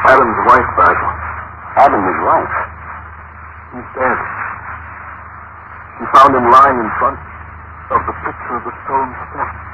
Adam's wife back. Adam, his wife? He's dead. She found him lying in front of the picture of the stone step.